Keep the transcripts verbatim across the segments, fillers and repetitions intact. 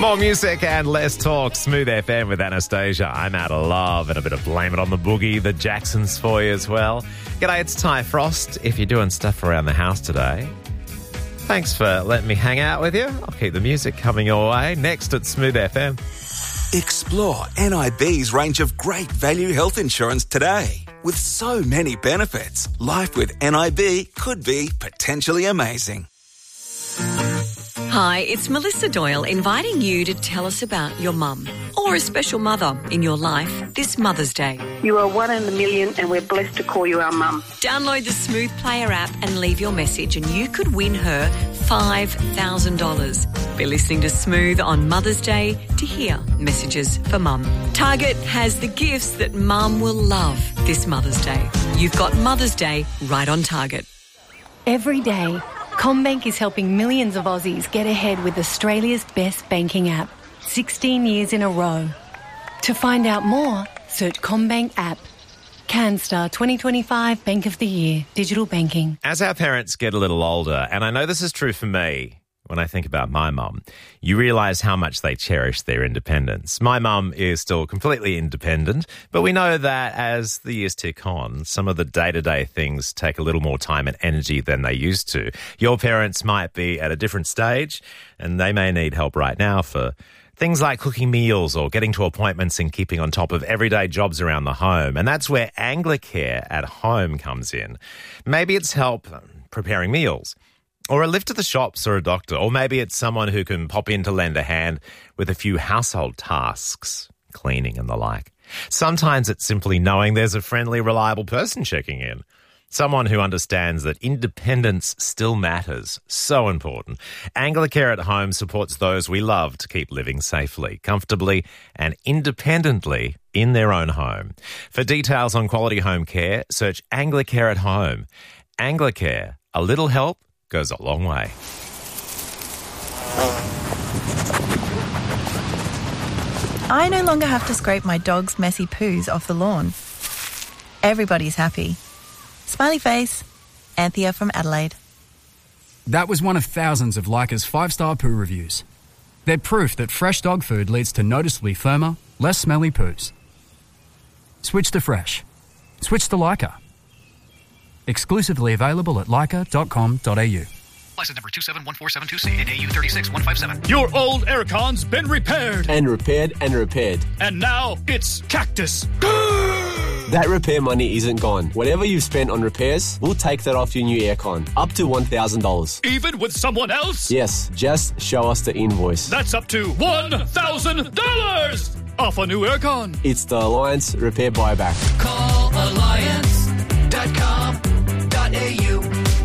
More music and less talk. Smooth F M with Anastasia. I'm out of love and a bit of Blame It on the Boogie. The Jacksons for you as well. G'day, it's Ty Frost. If you're doing stuff around the house today, thanks for letting me hang out with you. I'll keep the music coming your way. Next at Smooth F M. Explore N I B's range of great value health insurance today. With so many benefits, life with N I B could be potentially amazing. Hi, it's Melissa Doyle inviting you to tell us about your mum or a special mother in your life this Mother's Day. You are one in a million and we're blessed to call you our mum. Download the Smooth Player app and leave your message and you could win her five thousand dollars. Be listening to Smooth on Mother's Day to hear messages for mum. Target has the gifts that mum will love this Mother's Day. You've got Mother's Day right on target. Every day, CommBank is helping millions of Aussies get ahead with Australia's best banking app, sixteen years in a row. To find out more, search CommBank app. CanStar twenty twenty-five Bank of the Year, digital banking. As our parents get a little older, and I know this is true for me, when I think about my mum, you realise how much they cherish their independence. My mum is still completely independent, but we know that as the years tick on, some of the day-to-day things take a little more time and energy than they used to. Your parents might be at a different stage, and they may need help right now for things like cooking meals or getting to appointments and keeping on top of everyday jobs around the home. And that's where Anglicare at home comes in. Maybe it's help preparing meals, or a lift to the shops or a doctor, or maybe it's someone who can pop in to lend a hand with a few household tasks, cleaning and the like. Sometimes it's simply knowing there's a friendly, reliable person checking in. Someone who understands that independence still matters. So important. Anglicare at home supports those we love to keep living safely, comfortably and independently in their own home. For details on quality home care, search Anglicare at home. Anglicare, a little help goes a long way. I no longer have to scrape my dog's messy poos off the lawn. Everybody's happy. Smiley face. Anthea from Adelaide. That was one of thousands of Leica's five-star poo reviews. They're proof that fresh dog food leads to noticeably firmer, less smelly poos. Switch to fresh. Switch to Leica. Exclusively available at leica dot com dot a u. License number two seven one four seven two C and A U three six one five seven. Your old aircon's been repaired. And repaired and repaired. And now it's Cactus. That repair money isn't gone. Whatever you've spent on repairs, we'll take that off your new aircon. Up to one thousand dollars. Even with someone else? Yes, just show us the invoice. That's up to one thousand dollars off a new aircon. It's the Alliance Repair Buyback. Call alliance dot com dot a u.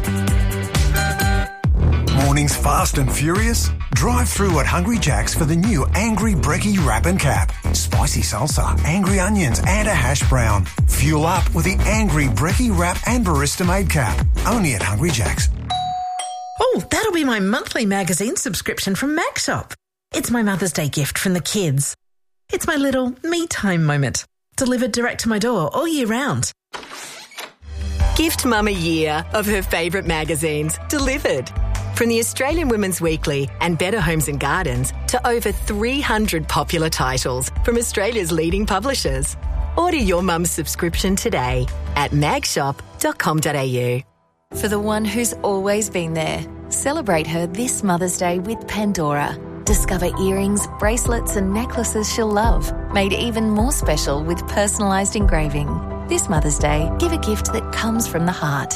Mornings fast and furious? Drive through at Hungry Jack's for the new Angry Brekkie Wrap and Cap. Spicy salsa, angry onions and a hash brown. Fuel up with the Angry Brekkie Wrap and Barista Made Cap. Only at Hungry Jack's. Oh, that'll be my monthly magazine subscription from MacShop. It's my Mother's Day gift from the kids. It's my little me time moment. Delivered direct to my door all year round. Gift Mum a year of her favourite magazines delivered. From the Australian Women's Weekly and Better Homes and Gardens to over three hundred popular titles from Australia's leading publishers. Order your mum's subscription today at magshop dot com dot a u. For the one who's always been there, celebrate her this Mother's Day with Pandora. Discover earrings, bracelets and necklaces she'll love, made even more special with personalised engraving. This Mother's Day, give a gift that comes from the heart.